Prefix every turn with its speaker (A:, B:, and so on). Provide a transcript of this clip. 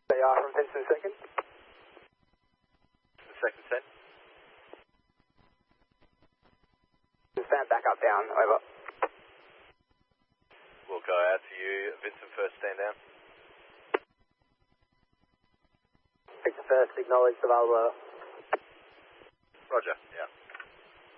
A: They are from Vincent second.
B: Second set.
A: Stand back up down, over.
B: We'll go out to you. Vincent first, stand down.
A: Victor first, acknowledge the Valor.
B: Roger, yeah.